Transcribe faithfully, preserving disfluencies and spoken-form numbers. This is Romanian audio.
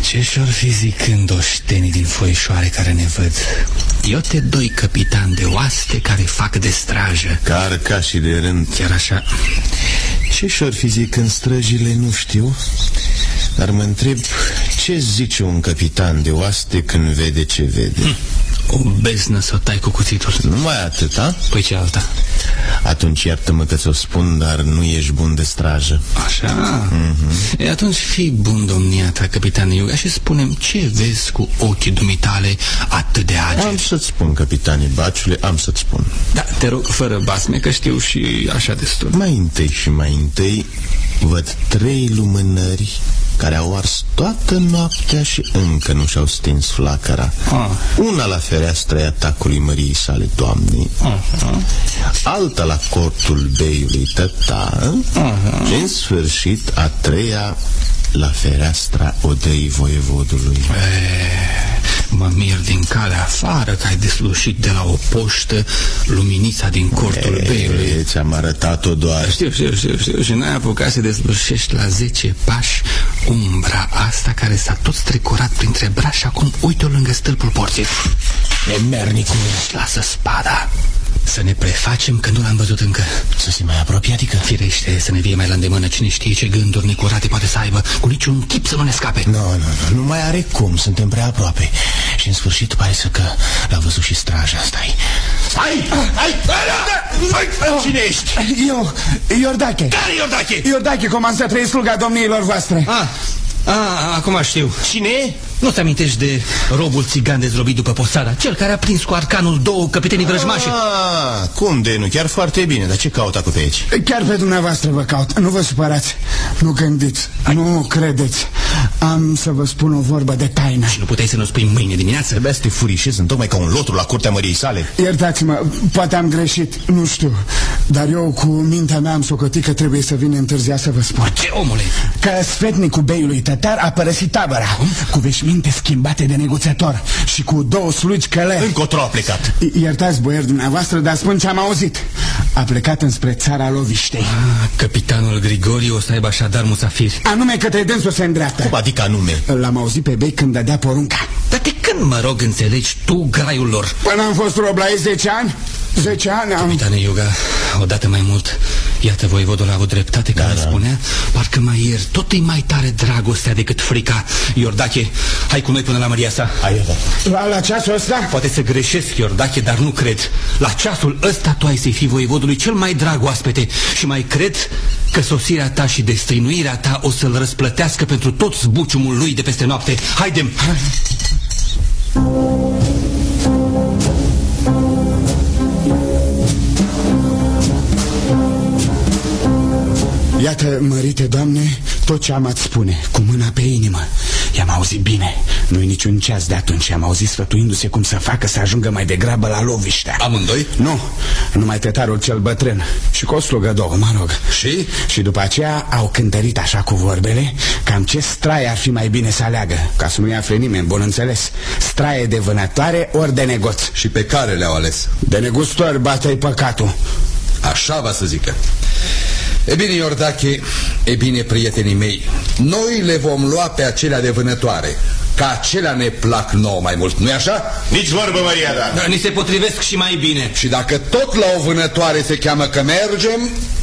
Ce-și-or fi zicând oștenii din foișoare care ne văd? Eu te doi capitani de oaste care fac de strajă. Carcașii de rând. Chiar așa. Ce-și-or fi zicând străjile nu știu, dar mă întreb, ce zice un capitan de oaste când vede ce vede? Hm. O beznă să o tai cu cuțitul. Numai atât, a? Păi ce alta? Atunci iartă-mă că ți-o spun, dar nu ești bun de strajă. Așa? Mm-hmm. E, atunci fii bun, domnia ta, capitane Iuga, și spune-mi ce vezi cu ochii dumitale atât de ageri. Am să-ți spun, capitane Baciule, am să-ți spun. Da, te rog, fără basme, că știu și așa destul. Mai întâi și mai întâi văd trei lumânări care au ars toată noaptea și încă nu și-au stins flacăra. ah. Una la fereastra atacului măriei sale doamnei, uh-huh. alta la cortul beiului tăta, uh-huh. și în sfârșit a treia la fereastra odăii voievodului. e, Mă mir din calea afară că ai deslușit de la o poștă luminița din cortul e, beiului. Ți-am arătat-o doar. Știu, știu, știu, știu. Și n-ai apucat să deslușești la zece pași umbra asta care s-a tot strecurat printre brași și acum uite-o lângă stâlpul porții. Nemernicul. Lasă spada. Să ne prefacem că nu l-am văzut încă. Să se mai apropie, adică? Firește, să ne vie mai la îndemână. Cine știe ce gânduri necurate poate să aibă. Cu niciun chip să nu ne scape. Nu, nu, nu, nu mai are cum. Suntem prea aproape. Și în sfârșit pare să că l-a văzut și straja. Stai. Stai! Hai! Cine ești? Eu, Iordache. Care Iordache? Iordache, comandă trei sluga domniilor voastre. Ah, ah, acum știu. Cine? Nu-ți amintești de robul țigan dezrobit după Posada? Cel care a prins cu arcanul două căpetenii vrăjmașe. Ah, cum de nu? Chiar foarte bine. Dar ce caută cu pe aici? Chiar pe dumneavoastră vă caut. Nu vă supărați. Nu gândiți. Hai. Nu credeți. Am să vă spun o vorbă de taină. Și nu puteai să ne spui mâine dimineață? Trebuia să te furișezi. Sunt tocmai ca un lotru la curtea măriei sale. Iertați-mă, poate am greșit. Nu știu. Dar eu cu mintea mea am socotit că trebuie să vin întârzia să vă spun. Ce, omule? Că sfetnicul beiului tătar a părăsit tabăra. Cum? Cu veșminte schimbate de negoțiator și cu două slugi călări. Încotro a plecat. Iertați, boieri dumneavoastră, dar spun ce am auzit. A plecat înspre țara Loviștei. ah, Capitanul Grigoriu o să aibă așadar musafiri. Anume către dânsul se îndreaptă. Cum adică anume? L-am auzit pe bei când dădea porunca. Dar de când, mă rog, înțelegi tu graiul lor? Până am fost rob la ei zece ani. Zece ani am... Capitane Iuga, odată mai mult. Iată, voievodul a avut dreptate când da, spunea, parcă mai ieri tot e mai tare dragostea decât frica. Iordache, hai cu noi până la măria sa. Hai, la, la ceasul ăsta? Poate să greșesc, Iordache, dar nu cred. La ceasul ăsta tu ai să-i fii voievodului cel mai drag oaspete. Și mai cred că sosirea ta și destăinuirea ta o să-l răsplătească pentru tot zbuciumul lui de peste noapte. Haidem! Hai. Iată, mărite doamne, tot ce am ați spune, cu mâna pe inimă. I-am auzit bine. Nu-i niciun ceas de atunci. Am auzit sfătuindu-se cum să facă să ajungă mai degrabă la Loviștea. Amândoi? Nu, numai tătarul cel bătrân și cu o slugă două, mă rog. Și? Și după aceea au cântărit așa cu vorbele cam ce straie ar fi mai bine să aleagă, ca să nu-i afle nimeni, bun înțeles. Straie de vânătoare ori de negoț. Și pe care le-au ales? De negustori bate-i păcatul. Așa va să zică. E bine, Iordache, e bine, prietenii mei, noi le vom lua pe acelea de vânătoare, că acelea ne plac nouă mai mult, nu-i așa? Nici vorbă, Maria, da. Ni se potrivesc și mai bine. Și dacă tot la o vânătoare se cheamă că mergem,